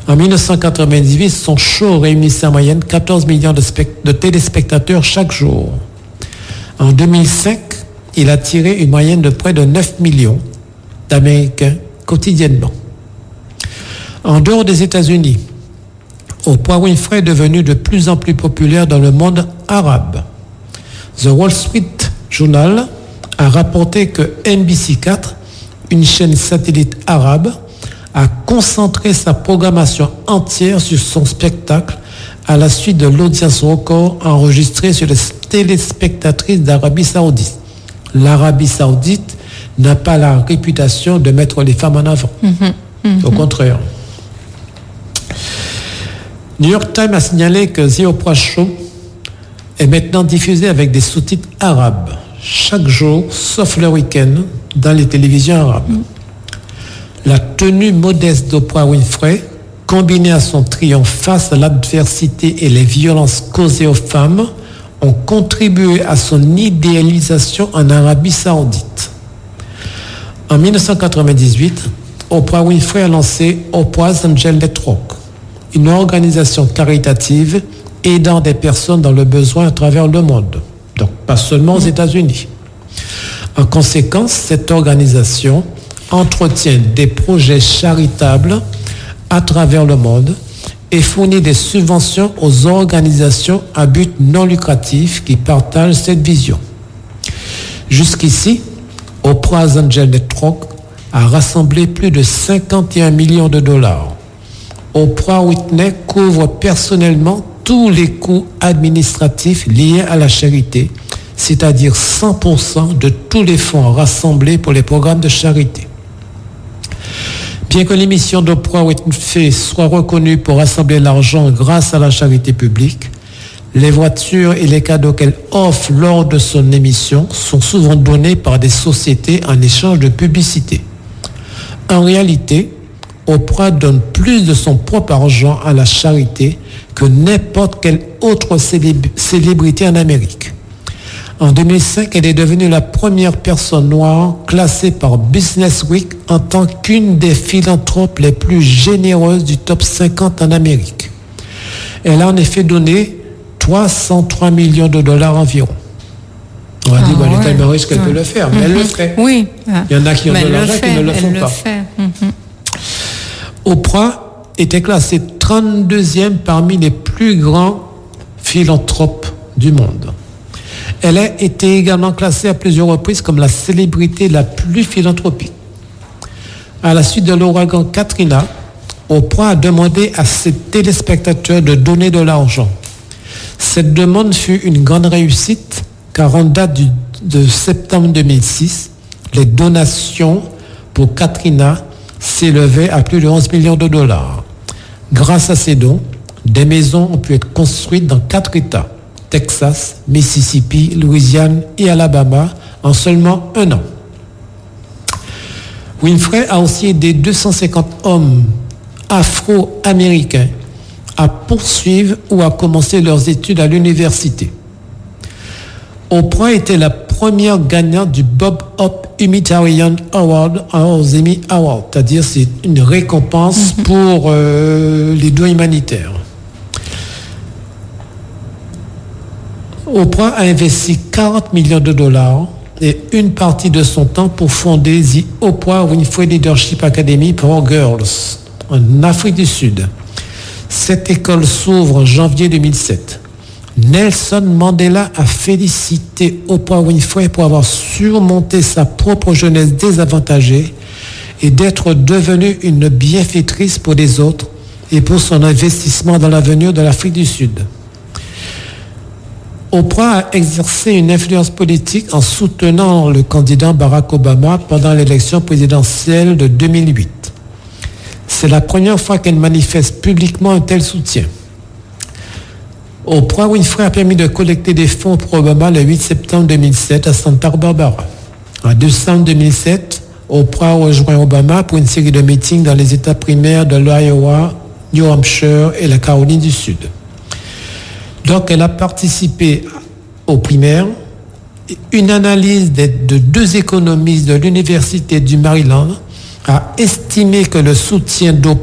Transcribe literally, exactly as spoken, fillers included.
En dix-neuf cent quatre-vingt-dix-huit, son show réunissait en moyenne quatorze millions de, spect- de téléspectateurs chaque jour. En deux mille cinq, il a tiré une moyenne de près de neuf millions d'Américains quotidiennement. En dehors des États-Unis, Oprah Winfrey est devenue de plus en plus populaire dans le monde arabe. The Wall Street Journal a rapporté que N B C quatre, une chaîne satellite arabe, a concentré sa programmation entière sur son spectacle à la suite de l'audience record enregistrée sur les téléspectatrices d'Arabie Saoudite. L'Arabie Saoudite n'a pas la réputation de mettre les femmes en avant. Mm-hmm. Mm-hmm. Au contraire. New York Times a signalé que The Oprah Show est maintenant diffusé avec des sous-titres arabes chaque jour, sauf le week-end, dans les télévisions arabes. Mm. La tenue modeste d'Oprah Winfrey, combinée à son triomphe face à l'adversité et les violences causées aux femmes, ont contribué à son idéalisation en Arabie Saoudite. En dix-neuf cent quatre-vingt-dix-huit, Oprah Winfrey a lancé Oprah's Angel Network, une organisation caritative aidant des personnes dans le besoin à travers le monde, donc pas seulement aux États-Unis. En conséquence, cette organisation entretient des projets charitables à travers le monde et fournit des subventions aux organisations à but non lucratif qui partagent cette vision. Jusqu'ici, Oprah's Angel Network a rassemblé plus de cinquante et un millions de dollars. Oprah Winfrey couvre personnellement tous les coûts administratifs liés à la charité, c'est-à-dire cent pour cent de tous les fonds rassemblés pour les programmes de charité. Bien que l'émission d'Oprah Winfrey soit reconnue pour rassembler l'argent grâce à la charité publique, les voitures et les cadeaux qu'elle offre lors de son émission sont souvent donnés par des sociétés en échange de publicité. En réalité, Oprah donne plus de son propre argent à la charité que n'importe quelle autre célib- célébrité en Amérique. En deux mille cinq, elle est devenue la première personne noire classée par Business Week en tant qu'une des philanthropes les plus généreuses du top cinquante en Amérique. Elle a en effet donné trois cent trois millions de dollars environ. On va ah, dire, bon, ouais. Elle est tellement riche qu'elle ouais. peut le faire, mais mm-hmm. elle le fait. Oui. Il y en a qui ont mais de l'argent qui ne le font le pas. Fait. Mm-hmm. Oprah était classée trente-deuxième parmi les plus grands philanthropes du monde. Elle a été également classée à plusieurs reprises comme la célébrité la plus philanthropique. À la suite de l'ouragan Katrina, Oprah a demandé à ses téléspectateurs de donner de l'argent. Cette demande fut une grande réussite car en date du, de septembre deux mille six, les donations pour Katrina s'élevaient à plus de onze millions de dollars. Grâce à ces dons, des maisons ont pu être construites dans quatre États, Texas, Mississippi, Louisiane et Alabama, en seulement un an. Winfrey a aussi aidé deux cent cinquante hommes afro-américains à poursuivre ou à commencer leurs études à l'université. Oprah était la première gagnante du Bob Hope Humanitarian Award aux Emmy Awards, c'est-à-dire c'est une récompense mm-hmm. pour euh, les dons humanitaires. Oprah a investi quarante millions de dollars et une partie de son temps pour fonder The Oprah Winfrey Leadership Academy for Girls en Afrique du Sud. Cette école s'ouvre en janvier deux mille sept. Nelson Mandela a félicité Oprah Winfrey pour avoir surmonté sa propre jeunesse désavantagée et d'être devenue une bienfaitrice pour les autres et pour son investissement dans l'avenir de l'Afrique du Sud. Oprah a exercé une influence politique en soutenant le candidat Barack Obama pendant l'élection présidentielle de deux mille huit. C'est la première fois qu'elle manifeste publiquement un tel soutien. Oprah Winfrey a permis de collecter des fonds pour Obama le huit septembre deux mille sept à Santa Barbara. En décembre deux mille sept, Oprah rejoint Obama pour une série de meetings dans les États primaires de l'Iowa, New Hampshire et la Caroline du Sud. Donc, elle a participé aux primaires. Une analyse de, de deux économistes de l'Université du Maryland a estimé que le soutien d'Oprah